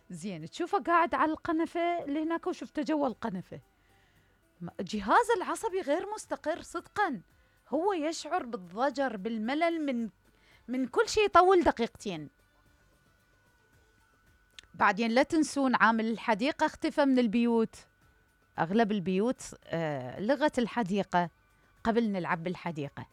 زين تشوفه قاعد على القنفة اللي هناك وشفته جوا القنفة. جهاز العصبي غير مستقر صدقا. هو يشعر بالضجر بالملل من كل شيء يطول دقيقتين. بعدين لا تنسون عامل الحديقة اختفى من البيوت. أغلب البيوت لغت الحديقة قبل نلعب بالحديقة.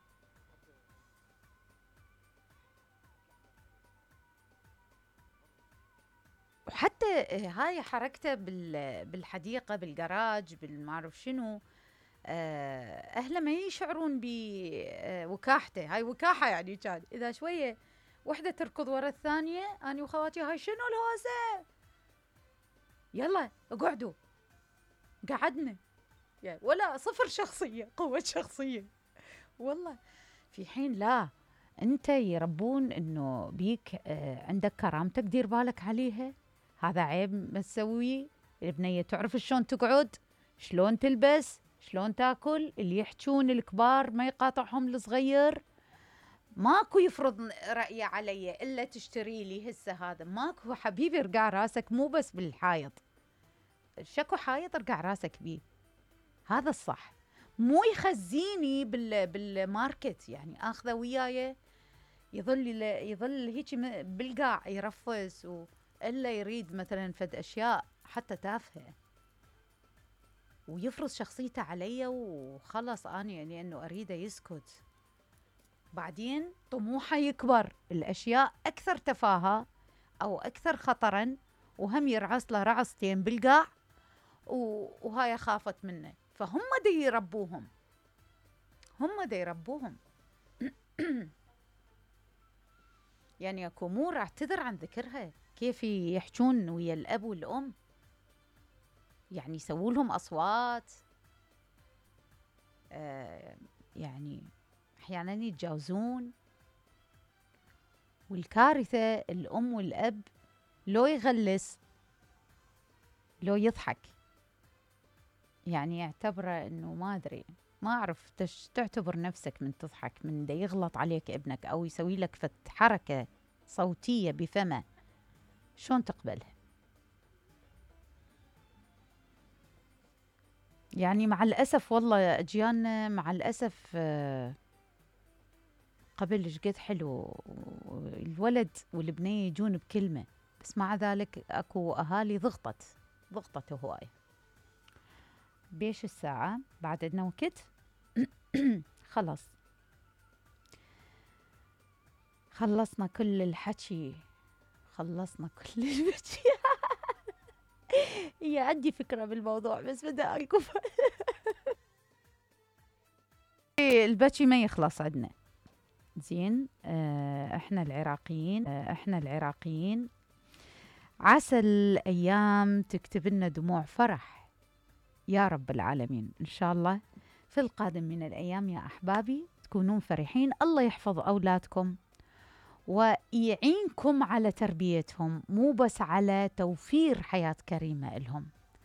وحتى هاي حركته بالحديقة بالجراج بالمعرف شنو. أهله ما يشعرون بوكاحته. هاي وكاحة يعني. كان إذا شوية وحدة تركض ورا الثانية، أنا وخواتي هاي شنو الهوسة، يلا اقعدوا. قعدنا يعني ولا صفر شخصية، قوة شخصية والله. في حين لا، انت يربون انه بيك عندك كرامتك دير بالك عليها. هذا عيب ما تسويه. البنية تعرف شلون تقعد، شلون تلبس، شلون تاكل. اللي يحجون الكبار ما يقاطعهم الصغير. ماكو يفرض رأيه علي إلا تشتري لي هسه. هذا ماكو حبيبي. ارقع راسك مو بس بالحايط. شكو حايط ارقع راسك بيه. هذا الصح. مو يخزيني بالماركت يعني اخذه وياي يظل هيك بالقاع يرفس الا يريد مثلا فد اشياء حتى تافهه ويفرض شخصيته علي وخلص. انا يعني انه اريده يسكت. بعدين طموحه يكبر الاشياء اكثر تفاهه او اكثر خطرا، وهم يرعص له رعصتين بالقاع وهاي خافت منه. فهم دي يربوهم. هم دي يربوهم. يعني اكو امور اعتذر عن ذكرها. كيف يحجون ويا الاب والام، يعني يسووا لهم اصوات. يعني احيانا يتجاوزون. والكارثه الام والاب لو يغلس لو يضحك يعني يعتبره انه ما ادري. ما اعرف تعتبر نفسك من تضحك من دا يغلط عليك ابنك او يسوي لك فت حركه صوتيه بفمه، شلون تقبلها؟ يعني مع الأسف والله أجيالنا مع الأسف قبل ايش قد حلو الولد والبنية يجون بكلمة، بس مع ذلك اكو أهالي ضغطت هواي. بيش الساعة بعد عندنا وقت. خلص خلصنا كل الحكي. خلصنا كل الحكي. هي عندي فكرة بالموضوع بس بدي ألكف. البكي ما يخلص عندنا. زين احنا العراقيين عسى الأيام تكتب لنا دموع فرح يا رب العالمين. إن شاء الله في القادم من الأيام يا أحبابي تكونون فرحين. الله يحفظ أولادكم ويعينكم على تربيتهم، مو بس على توفير حياة كريمة لهم.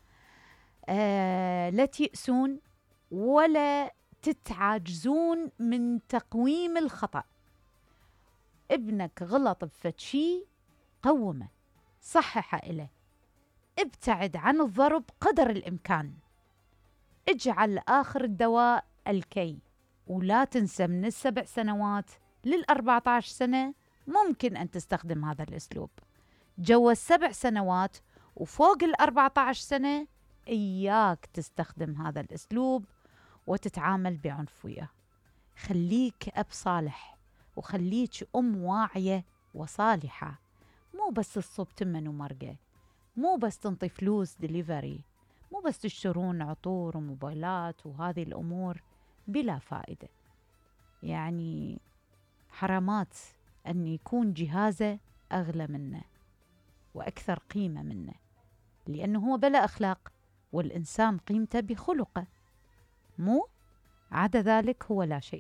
لا تيأسون ولا تتعاجزون من تقويم الخطأ. ابنك غلط بفد شي قومه، صحح إله، ابتعد عن الضرب قدر الإمكان، اجعل آخر الدواء الكي. ولا تنسى من 7 سنوات لل14 سنة ممكن أن تستخدم هذا الأسلوب. جوا 7 سنوات وفوق 14 سنة إياك تستخدم هذا الأسلوب وتتعامل بعنف وياه. خليك أب صالح وخليك أم واعية وصالحة. مو بس تصب تمن ومرقة، مو بس تنطي فلوس دليفري، مو بس تشترون عطور وموبايلات وهذه الأمور بلا فائدة. يعني حرامات أن يكون جهازه أغلى منه وأكثر قيمة منه، لأنه هو بلا أخلاق، والإنسان قيمته بخلقه، مو عدا ذلك هو لا شيء.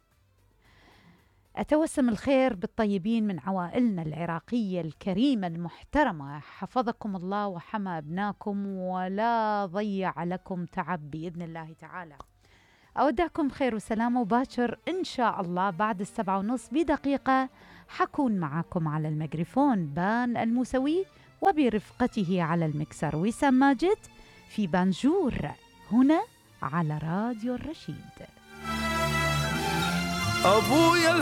أتوسم الخير بالطيبين من عوائلنا العراقية الكريمة المحترمة. حفظكم الله وحمى أبناكم ولا ضيع لكم تعب بإذن الله تعالى. أودعكم خير وسلامة، وباكر إن شاء الله بعد 7:30 بدقيقة حكون معاكم على الميكروفون بان الموسوي وبرفقته على المكسر وسام ماجد في بانجور هنا على راديو الرشيد. أبويا